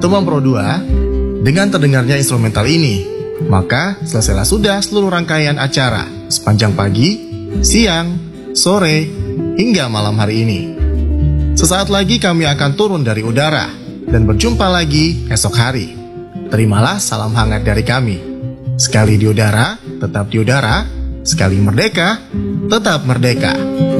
Teman Pro 2, dengan terdengarnya instrumental ini, maka selesailah sudah seluruh rangkaian acara sepanjang pagi, siang, sore, hingga malam hari ini. Sesaat lagi kami akan turun dari udara dan berjumpa lagi esok hari. Terimalah salam hangat dari kami. Sekali di udara, tetap di udara. Sekali merdeka, tetap merdeka.